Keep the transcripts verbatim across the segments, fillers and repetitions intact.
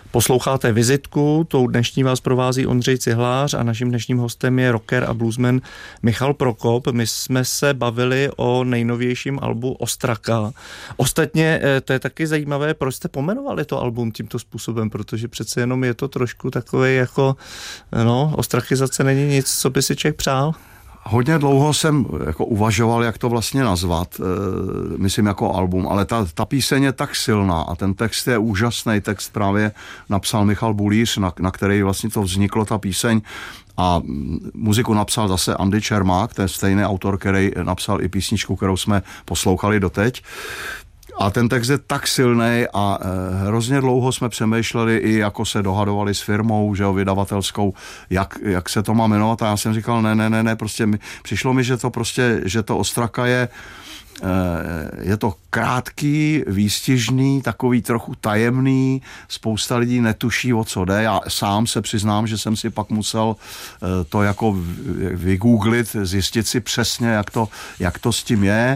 Posloucháte Vizitku, tou dnešní vás provází Ondřej Cihlář a naším dnešním hostem je rocker a bluesman Michal Prokop. My jsme se bavili o nejnovějším albu Ostraka. Ostatně to je taky zajímavé, proč jste pomenovali to album tímto způsobem, protože přece jenom je to trošku takové jako, no, ostrakizace není nic, co by si člověk přál. Hodně dlouho jsem jako uvažoval, jak to vlastně nazvat, myslím jako album, ale ta, ta píseň je tak silná a ten text je úžasný, text právě napsal Michal Bulíř, na, na který vlastně to vzniklo, ta píseň, a muziku napsal zase Andy Čermák, ten stejný autor, který napsal i písničku, kterou jsme poslouchali doteď. A ten text je tak silný a e, hrozně dlouho jsme přemýšleli i jako se dohadovali s firmou, že jo, vydavatelskou, jak, jak se to má jmenovat, a já jsem říkal ne, ne, ne, ne, prostě mi, přišlo mi, že to prostě, že to Ostraka je je to krátký, výstižný, takový trochu tajemný, spousta lidí netuší, o co jde. Já sám se přiznám, že jsem si pak musel to jako vygooglit, zjistit si přesně, jak to, jak to s tím je.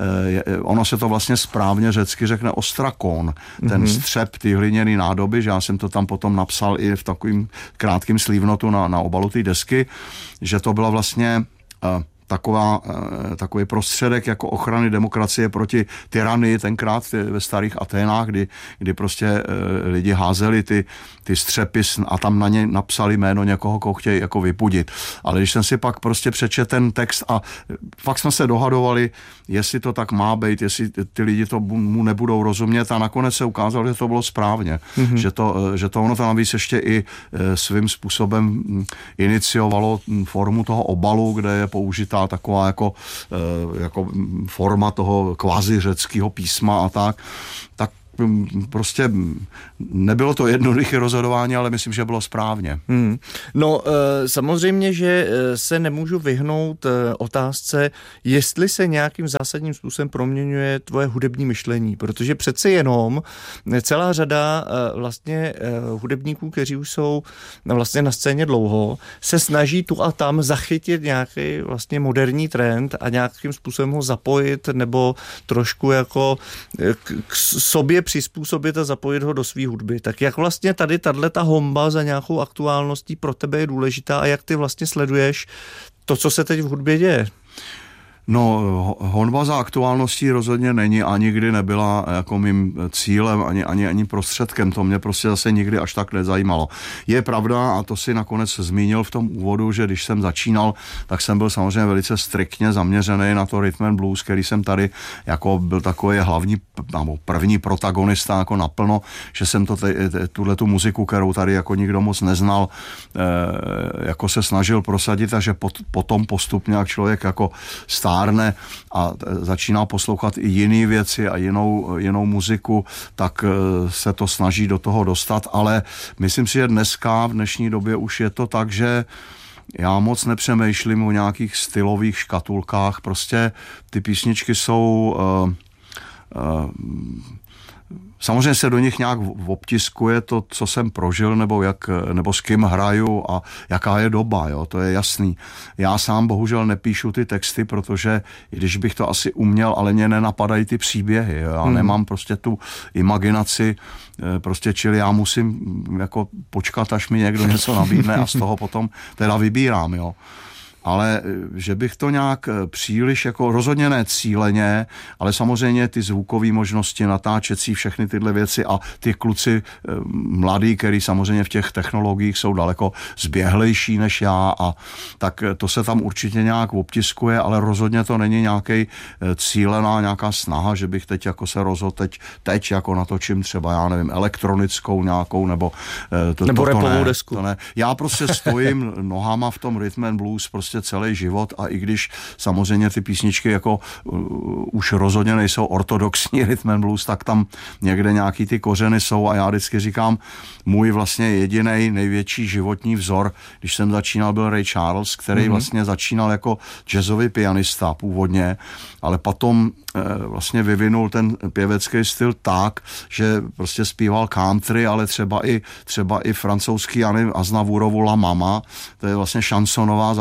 Ono se to vlastně správně řecky řekne ostrakon, ten mm-hmm. střep, ty hliněný nádoby, že já jsem to tam potom napsal i v takovým krátkým slívnotu na, na obalu té desky, že to byla vlastně Taková, takový prostředek jako ochrany demokracie proti tyranii tenkrát ve starých Aténách, kdy, kdy prostě lidi házeli ty, ty střepy a tam na ně napsali jméno někoho, koho chtějí jako vypudit. Ale když jsem si pak prostě přečetl ten text a fakt jsme se dohadovali, jestli to tak má být, jestli ty lidi to mu nebudou rozumět, a nakonec se ukázalo, že to bylo správně. Mm-hmm. Že, to, že to ono to navíc ještě i svým způsobem iniciovalo formu toho obalu, kde je použitá taková jako, jako forma toho kvazi řeckého písma a tak, tak prostě nebylo to jednoduché rozhodování, ale myslím, že bylo správně. Hmm. No samozřejmě, že se nemůžu vyhnout otázce, jestli se nějakým zásadním způsobem proměňuje tvoje hudební myšlení, protože přece jenom celá řada vlastně hudebníků, kteří už jsou vlastně na scéně dlouho, se snaží tu a tam zachytit nějaký vlastně moderní trend a nějakým způsobem ho zapojit nebo trošku jako k sobě přizpůsobit a zapojit ho do své hudby. Tak jak vlastně tady tato honba za nějakou aktuálností pro tebe je důležitá a jak ty vlastně sleduješ to, co se teď v hudbě děje? No, honba za aktuálností rozhodně není a nikdy nebyla jako mým cílem ani, ani, ani prostředkem. To mě prostě zase nikdy až tak nezajímalo. Je pravda, a to si nakonec zmínil v tom úvodu, že když jsem začínal, tak jsem byl samozřejmě velice striktně zaměřený na to rhythm and blues, který jsem tady jako byl takový hlavní, nebo první protagonista jako naplno, že jsem to tuhle tu muziku, kterou tady jako nikdo moc neznal, eh, jako se snažil prosadit, a že pot, potom postupně, jak člověk jako stál a začíná poslouchat i jiné věci a jinou, jinou muziku, tak se to snaží do toho dostat, ale myslím si, že dneska, v dnešní době už je to tak, že já moc nepřemýšlím o nějakých stylových škatulkách, prostě ty písničky jsou uh, uh, samozřejmě se do nich nějak obtiskuje to, co jsem prožil, nebo, jak, nebo s kým hraju a jaká je doba, jo, to je jasný. Já sám bohužel nepíšu ty texty, protože i když bych to asi uměl, ale mě nenapadají ty příběhy, jo. Já hmm. nemám prostě tu imaginaci, prostě, čili já musím jako počkat, až mi někdo něco nabídne a z toho potom teda vybírám, jo. Ale že bych to nějak příliš, jako rozhodně ne cíleně, ale samozřejmě ty zvukové možnosti, natáčecí, všechny tyhle věci a ty kluci mladí, který samozřejmě v těch technologiích jsou daleko zběhlejší než já, a tak to se tam určitě nějak obtiskuje, ale rozhodně to není nějaký cílená nějaká snaha, že bych teď jako se rozhodl, teď, teď jako natočím třeba, já nevím, elektronickou nějakou, nebo to, nebo to, to rapovou ne, desku. To ne. Já prostě stojím nohama v tom rhythm and blues prostě celý život, a i když samozřejmě ty písničky jako uh, už rozhodně nejsou ortodoxní rhythm and blues, tak tam někde nějaký ty kořeny jsou, a já vždycky říkám, můj vlastně jedinej největší životní vzor, když jsem začínal, byl Ray Charles, který mm-hmm. vlastně začínal jako jazzový pianista původně, ale potom eh, vlastně vyvinul ten pěvecký styl tak, že prostě zpíval country, ale třeba i, třeba i francouzský Aznavourovu La Mama, to je vlastně šansonová záležitost,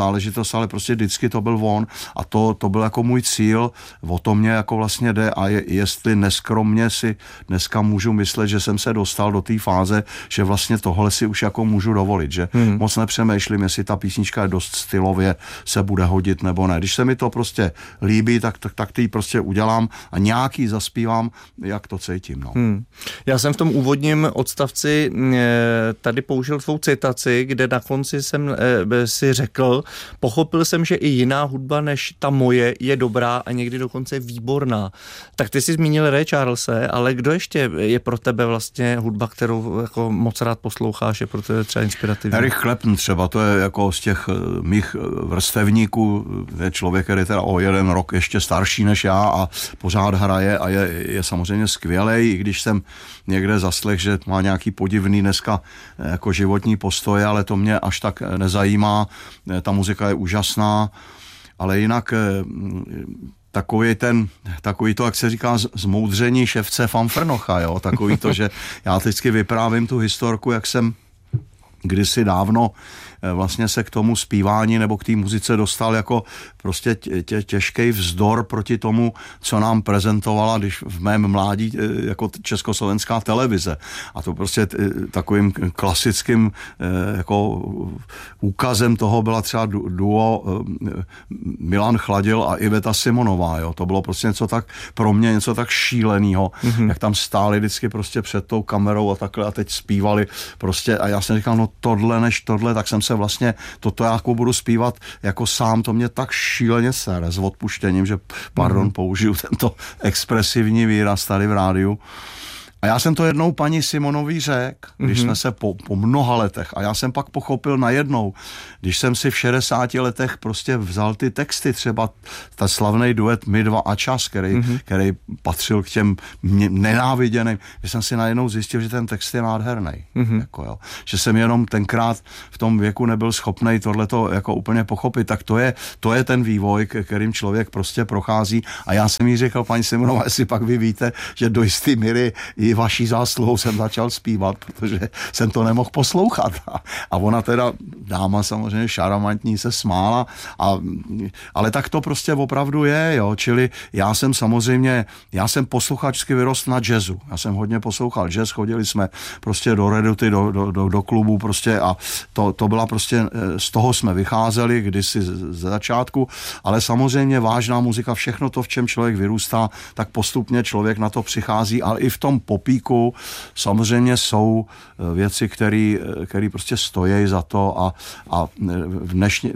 dost, ale prostě vždycky to byl on a to, to byl jako můj cíl, o to mě jako vlastně jde a je, jestli neskromně si dneska můžu myslet, že jsem se dostal do té fáze, že vlastně tohle si už jako můžu dovolit, že hmm. moc nepřemýšlím, jestli ta písnička je dost stylově, se bude hodit nebo ne. Když se mi to prostě líbí, tak, tak, tak ty prostě udělám a nějaký zaspívám, jak to cítím. No. Hmm. Já jsem v tom úvodním odstavci tady použil tvou citaci, kde na konci jsem si řekl, pochopil jsem, že i jiná hudba než ta moje je dobrá a někdy dokonce výborná. Tak ty jsi zmínil Ray Charlese, ale kdo ještě je pro tebe vlastně hudba, kterou jako moc rád posloucháš, je pro tebe třeba inspirativní? Eric Clapton třeba, to je jako z těch mých vrstevníků, je člověk, který teda o jeden rok ještě starší než já a pořád hraje a je, je samozřejmě skvělej, i když jsem někde zaslech, že má nějaký podivný dneska jako životní postoje, ale to mě až tak nezajímá, ta muzika je úžasná, ale jinak takový ten, takový to, jak se říká, zmoudření ševce Fanfrnocha, jo, takový to, že já vždycky vyprávím tu historku, jak jsem kdysi dávno vlastně se k tomu zpívání nebo k té muzice dostal jako prostě tě, tě, těžký vzdor proti tomu, co nám prezentovala, když v mém mládí jako československá televize. A to prostě takovým klasickým jako úkazem toho byla třeba duo Milan Chladil a Iveta Simonová. Jo. To bylo prostě něco tak pro mě něco tak šílenýho, mm-hmm. jak tam stáli vždycky prostě před tou kamerou a takhle a teď zpívali prostě a já jsem říkal, no tohle než tohle, tak jsem se vlastně toto já jako budu zpívat jako sám, to mě tak šíleně sere s odpuštěním, že pardon, mm-hmm. použiju tento expresivní výraz tady v rádiu. A já jsem to jednou paní Simonový řekl, když mm-hmm. jsme se po, po mnoha letech, a já jsem pak pochopil najednou, když jsem si v šedesáti letech prostě vzal ty texty, třeba ta slavný duet My dva a čas, který, mm-hmm. který patřil k těm nenáviděným, že jsem si najednou zjistil, že ten text je nádherný. Mm-hmm. Jako jo. Že jsem jenom tenkrát v tom věku nebyl schopnej tohleto jako úplně pochopit, tak to je, to je ten vývoj, kterým člověk prostě prochází. A já jsem jí řekl, paní Simonová, jestli pak vy víte, že do jistý míry i vaší zásluhou jsem začal zpívat, protože jsem to nemohl poslouchat. A ona teda, dáma samozřejmě šarmantní, se smála, a, ale tak to prostě opravdu je, jo, čili já jsem samozřejmě, já jsem posluchačsky vyrost na jazzu. Já jsem hodně poslouchal jazz, chodili jsme prostě do reduty, do, do, do, do klubu prostě a to, to byla prostě, z toho jsme vycházeli kdysi z začátku, ale samozřejmě vážná muzika, všechno to, v čem člověk vyrůstá, tak postupně člověk na to přichází, ale i v tom popíku samozřejmě jsou věci, které prostě stojí za to a, a v dnešní,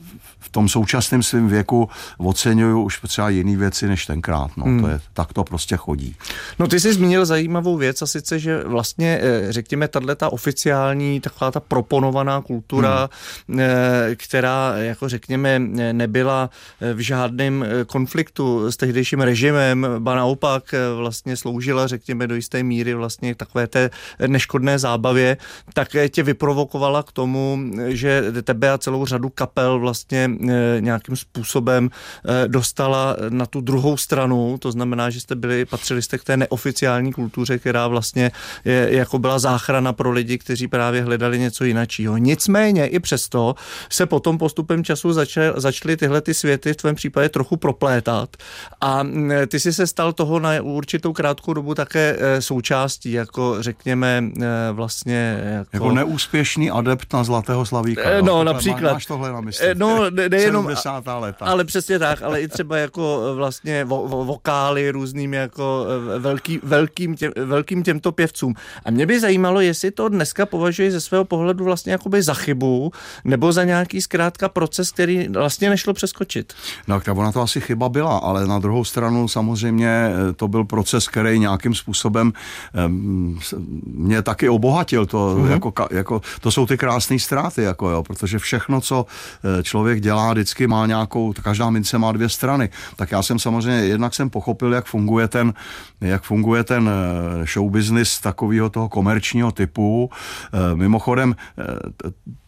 v tom současném svém věku oceňuju už třeba jiný věci než tenkrát. No, hmm. to je, tak to prostě chodí. No ty jsi zmínil zajímavou věc a sice, že vlastně řekněme tato oficiální taková ta proponovaná kultura, hmm. která jako řekněme nebyla v žádném konfliktu s tehdejším režimem, ba naopak vlastně sloužila řekněme do jisté míry vlastně takové té neškodné zábavě, tak tě vyprovokovala k tomu, že tebe a celou řadu kapel vlastně nějakým způsobem dostala na tu druhou stranu, to znamená, že jste byli, patřili jste k té neoficiální kultuře, která vlastně je, jako byla záchrana pro lidi, kteří právě hledali něco jináčího. Nicméně i přesto se potom postupem času začal, začaly tyhle ty světy v tvém případě trochu proplétat a ty jsi se stal toho na určitou krátkou dobu také součástí, jako řekněme vlastně jako, jako neúspěšný adept na Zlatého slavíka. No, no například. Máš tohle na mysli. No, nejenom, leta. ale přesně tak, ale i třeba jako vlastně vo, vo, vokály různým jako velký, velkým, tě, velkým těmto pěvcům. A mě by zajímalo, jestli to dneska považuji ze svého pohledu vlastně jakoby za chybu, nebo za nějaký zkrátka proces, který vlastně nešlo přeskočit. No, tak ona to asi chyba byla, ale na druhou stranu samozřejmě to byl proces, který nějakým způsobem um, mě taky obohatil. To, mm-hmm. jako, jako, to jsou ty krásné ztráty, jako jo, protože všechno, co člověk dělá, vždycky má nějakou, každá mince má dvě strany. Tak já jsem samozřejmě, jednak jsem pochopil, jak funguje ten, jak funguje ten show business takového toho komerčního typu. Mimochodem,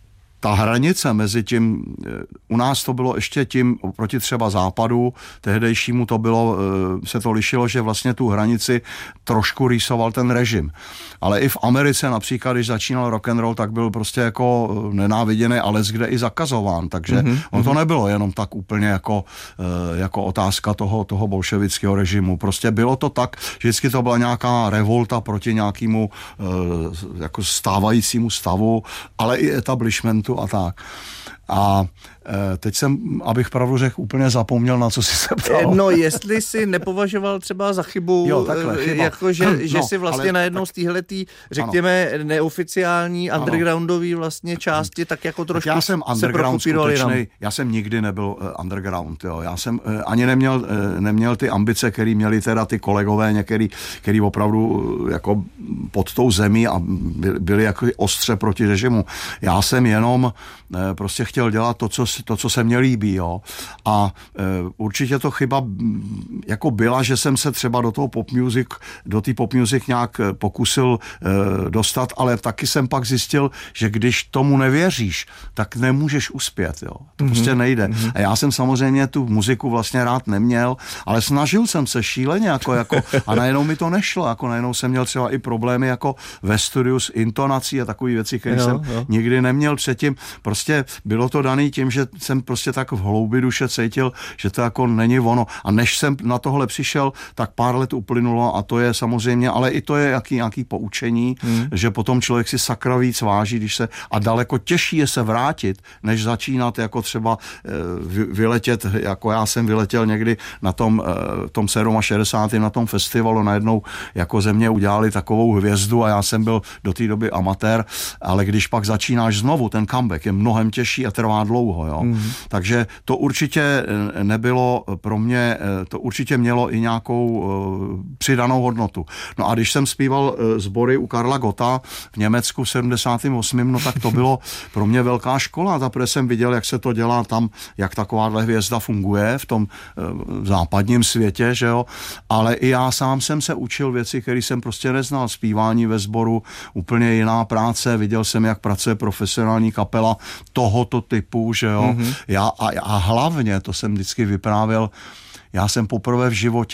ta hranice mezi tím, u nás to bylo ještě tím proti třeba západu, tehdejšímu to bylo, se to lišilo, že vlastně tu hranici trošku rýsoval ten režim. Ale i v Americe například, když začínal rock and roll, tak byl prostě jako nenáviděný a leckde i zakazován, takže mm-hmm. on to nebylo jenom tak úplně jako, jako otázka toho, toho bolševického režimu. Prostě bylo to tak, že vždycky to byla nějaká revolta proti nějakému jako stávajícímu stavu, ale i establishmentu a tak. A teď jsem, abych pravdu řekl, úplně zapomněl, na co jsi se ptal. No, jestli si nepovažoval třeba za chybu, jo, takhle, chyba. jako že, no, že si vlastně ale, najednou z téhletý, řekněme, ano. neoficiální, undergroundový vlastně části, tak jako trošku já jsem underground skutečnej, já jsem nikdy nebyl uh, underground, jo. Já jsem uh, ani neměl, uh, neměl ty ambice, který měli teda ty kolegové některý, který opravdu uh, jako pod tou zemí a byli, byli jako ostře proti režimu. Já jsem jenom uh, prostě chtěl dělat to, co to, co se mně líbí, jo. A e, určitě to chyba jako byla, že jsem se třeba do toho pop music, do té pop music nějak pokusil e, dostat, ale taky jsem pak zjistil, že když tomu nevěříš, tak nemůžeš uspět, jo. To mm-hmm. prostě nejde. Mm-hmm. A já jsem samozřejmě tu muziku vlastně rád neměl, ale snažil jsem se šíleně, jako, jako a najednou mi to nešlo, jako najednou jsem měl třeba i problémy jako ve studiu s intonací a takové věci, které jsem jo. nikdy neměl předtím. Prostě bylo to daný tím, že jsem prostě tak v hloubi duše cítil, že to jako není ono. A než jsem na tohle přišel, tak pár let uplynulo a to je samozřejmě, ale i to je jaký, nějaký poučení, hmm. že potom člověk si sakra víc váží, když se, a daleko těžší je se vrátit, než začínat jako třeba vyletět, jako já jsem vyletěl někdy na tom, tom šedesátém sedmém na tom festivalu, najednou jako ze mě udělali takovou hvězdu a já jsem byl do té doby amatér, ale když pak začínáš znovu, ten comeback je mnohem těžší a trvá dlouho, jo. Mm-hmm. Takže to určitě nebylo pro mě, to určitě mělo i nějakou uh, přidanou hodnotu. No a když jsem zpíval uh, sbory u Karla Gotta v Německu v sedmdesátém osmém no tak to bylo pro mě velká škola, protože jsem viděl, jak se to dělá tam, jak takováhle hvězda funguje v tom uh, západním světě, že jo, ale i já sám jsem se učil věci, které jsem prostě neznal, zpívání ve sboru, úplně jiná práce, viděl jsem, jak pracuje profesionální kapela tohoto typu, že jo. Mm-hmm. Já a, a hlavně, to jsem vždycky vyprávěl, já jsem poprvé v životě